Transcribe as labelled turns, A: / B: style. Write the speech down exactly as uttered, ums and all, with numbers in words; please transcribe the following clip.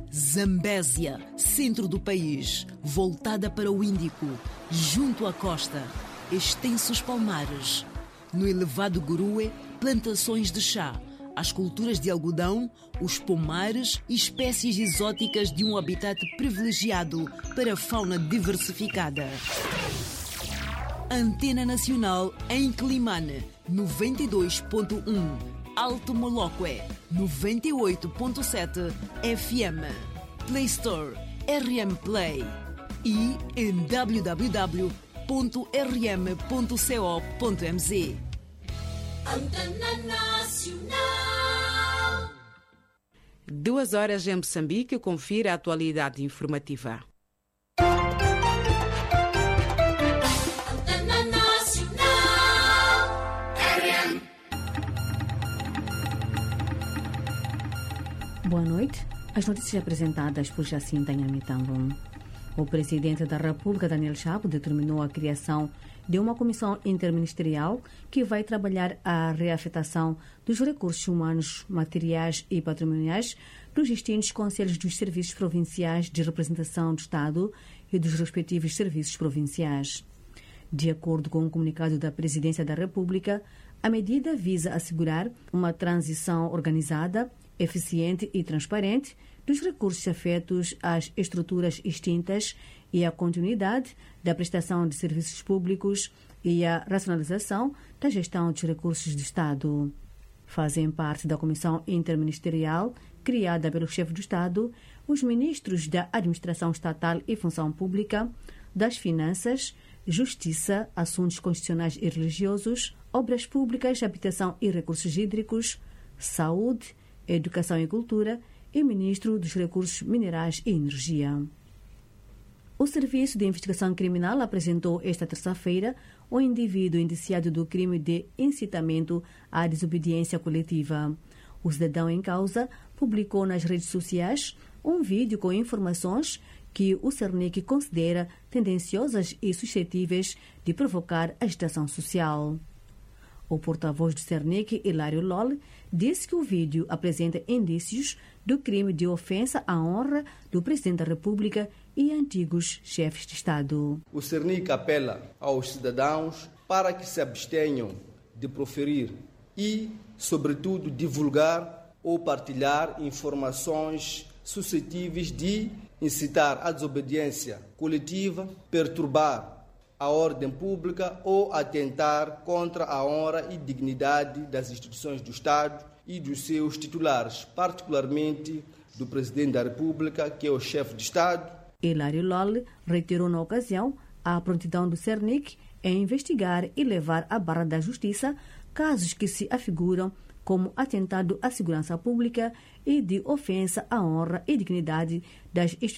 A: Zambésia, centro do país, voltada para o Índico, junto à costa, extensos palmares. No elevado Gurue, plantações de chá, as culturas de algodão, os pomares e espécies exóticas de um habitat privilegiado para a fauna diversificada. Antena Nacional em Climane, noventa e dois ponto um. Alto Moloque, noventa e oito ponto sete F M. Play Store, R M Play. E em w w w ponto r m ponto co ponto m z.
B: Antena Nacional.
C: Duas horas em Moçambique, confira a atualidade informativa.
B: Antena Nacional, R M.
D: Boa noite. As notícias apresentadas por Jacinta Nhamitambo. O presidente da República, Daniel Chapo, determinou a criação de uma comissão interministerial que vai trabalhar a reafetação dos recursos humanos, materiais e patrimoniais dos distintos conselhos dos serviços provinciais de representação do Estado e dos respectivos serviços provinciais. De acordo com o comunicado da Presidência da República, a medida visa assegurar uma transição organizada, eficiente e transparente dos recursos afetos às estruturas extintas e a continuidade da prestação de serviços públicos e a racionalização da gestão dos recursos do Estado. Fazem parte da Comissão Interministerial, criada pelo chefe do Estado, os ministros da Administração Estatal e Função Pública, das Finanças, Justiça, Assuntos Constitucionais e Religiosos, Obras Públicas, Habitação e Recursos Hídricos, Saúde, Educação e Cultura e Ministro dos Recursos Minerais e Energia. O Serviço de Investigação Criminal apresentou esta terça-feira o indivíduo indiciado do crime de incitamento à desobediência coletiva. O cidadão em causa publicou nas redes sociais um vídeo com informações que o Cernic considera tendenciosas e suscetíveis de provocar agitação social. O porta-voz do Cernic, Hilário Lol, disse que o vídeo apresenta indícios do crime de ofensa à honra do Presidente da República e antigos chefes de Estado.
E: O Cernic apela aos cidadãos para que se abstenham de proferir e, sobretudo, divulgar ou partilhar informações suscetíveis de incitar à desobediência coletiva, perturbar a ordem pública ou atentar contra a honra e dignidade das instituições do Estado e dos seus titulares, particularmente do Presidente da República, que é o chefe de Estado.
D: Hilário Lol reiterou na ocasião a prontidão do Cernic em investigar e levar à barra da justiça casos que se afiguram como atentado à segurança pública e de ofensa à honra e dignidade das instituições